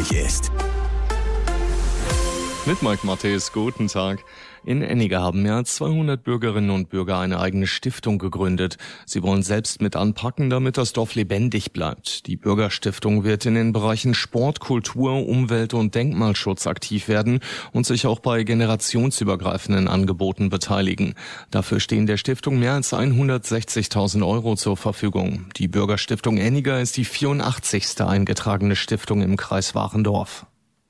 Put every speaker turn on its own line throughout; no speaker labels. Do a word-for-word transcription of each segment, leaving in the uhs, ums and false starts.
wichtig ist.
Mit Mike Matthes, guten Tag. In Ennige haben mehr als zweihundert Bürgerinnen und Bürger eine eigene Stiftung gegründet. Sie wollen selbst mit anpacken, damit das Dorf lebendig bleibt. Die Bürgerstiftung wird in den Bereichen Sport, Kultur, Umwelt und Denkmalschutz aktiv werden und sich auch bei generationsübergreifenden Angeboten beteiligen. Dafür stehen der Stiftung mehr als hundertsechzigtausend Euro zur Verfügung. Die Bürgerstiftung Ennige ist die vierundachtzigste eingetragene Stiftung im Kreis Warendorf.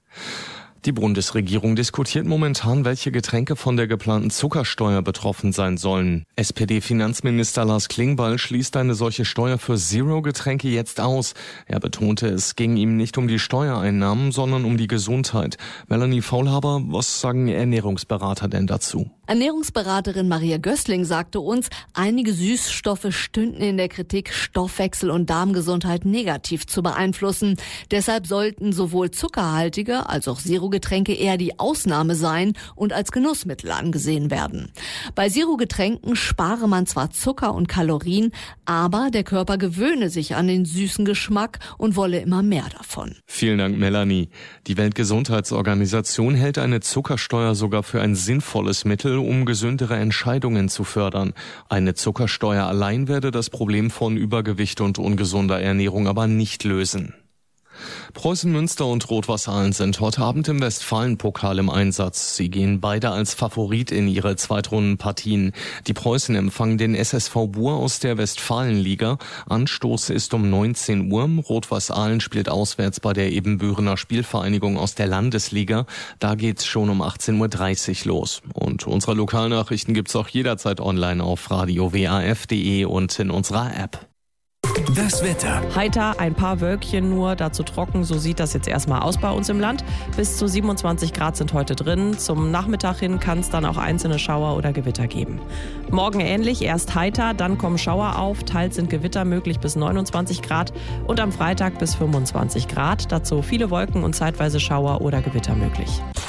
Die Bundesregierung diskutiert momentan, welche Getränke von der geplanten Zuckersteuer betroffen sein sollen. S P D-Finanzminister Lars Klingbeil schließt eine solche Steuer für Zero-Getränke jetzt aus. Er betonte, es ging ihm nicht um die Steuereinnahmen, sondern um die Gesundheit. Melanie Faulhaber, was sagen Ernährungsberater denn dazu?
Ernährungsberaterin Maria Gößling sagte uns, einige Süßstoffe stünden in der Kritik, Stoffwechsel und Darmgesundheit negativ zu beeinflussen. Deshalb sollten sowohl zuckerhaltige als auch Zero-Getränke eher die Ausnahme sein und als Genussmittel angesehen werden. Bei Zero-Getränken spare man zwar Zucker und Kalorien, aber der Körper gewöhne sich an den süßen Geschmack und wolle immer mehr davon.
Vielen Dank, Melanie. Die Weltgesundheitsorganisation hält eine Zuckersteuer sogar für ein sinnvolles Mittel, um gesündere Entscheidungen zu fördern. Eine Zuckersteuer allein werde das Problem von Übergewicht und ungesunder Ernährung aber nicht lösen. Preußen Münster und Rot-Was Ahlen sind heute Abend im Westfalen-Pokal im Einsatz. Sie gehen beide als Favorit in ihre Zweitrundenpartien. Die Preußen empfangen den S S V Buhr aus der Westfalenliga. Anstoß ist um neunzehn Uhr. Rot-Was Ahlen spielt auswärts bei der Ebenbürener Spielvereinigung aus der Landesliga. Da geht's schon um achtzehn Uhr dreißig los. Und unsere Lokalnachrichten gibt's auch jederzeit online auf radio w a f punkt d e und in unserer App.
Das Wetter.
Heiter, ein paar Wölkchen nur, dazu trocken, so sieht das jetzt erstmal aus bei uns im Land. Bis zu siebenundzwanzig Grad sind heute drin. Zum Nachmittag hin kann es dann auch einzelne Schauer oder Gewitter geben. Morgen ähnlich, erst heiter, dann kommen Schauer auf, teils sind Gewitter möglich bis neunundzwanzig Grad und am Freitag bis fünfundzwanzig Grad. Dazu viele Wolken und zeitweise Schauer oder Gewitter möglich.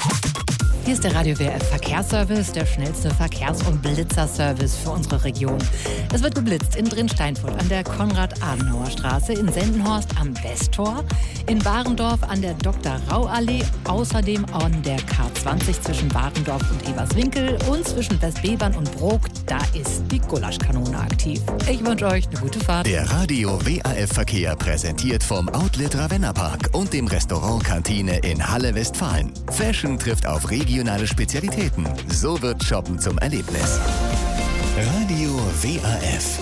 Hier ist der Radio W F Verkehrsservice, der schnellste Verkehrs- und Blitzerservice für unsere Region. Es wird geblitzt in Drin-Steinfurt an der Konrad-Adenauer-Straße, in Sendenhorst am Westtor, in Barendorf an der Doktor-Rau-Allee, außerdem an der K zwanzig zwischen Barendorf und Eberswinkel und zwischen Westbevern und Brok, da ist die Gulaschkanone aktiv. Ich wünsche euch eine gute Fahrt.
Der Radio W A F Verkehr präsentiert vom Outlet Ravenna-Park und dem Restaurant Kantine in Halle Westfalen. Fashion trifft auf Region Regionale Spezialitäten. So wird Shoppen zum Erlebnis. Radio W A F.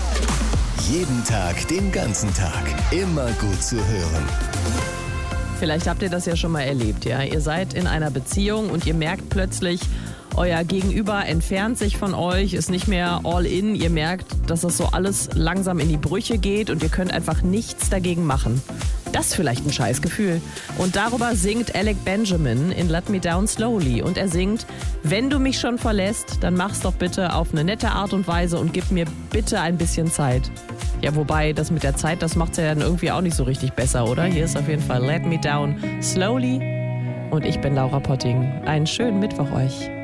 Jeden Tag, den ganzen Tag. Immer gut zu hören.
Vielleicht habt ihr das ja schon mal erlebt, ja. Ihr seid in einer Beziehung und ihr merkt plötzlich, euer Gegenüber entfernt sich von euch, ist nicht mehr all in. Ihr merkt, dass das so alles langsam in die Brüche geht und ihr könnt einfach nichts dagegen machen. Das ist vielleicht ein scheiß Gefühl. Und darüber singt Alec Benjamin in Let Me Down Slowly. Und er singt, wenn du mich schon verlässt, dann mach's doch bitte auf eine nette Art und Weise und gib mir bitte ein bisschen Zeit. Ja, wobei, das mit der Zeit, das macht's ja dann irgendwie auch nicht so richtig besser, oder? Hier ist auf jeden Fall Let Me Down Slowly. Und ich bin Laura Potting. Einen schönen Mittwoch euch.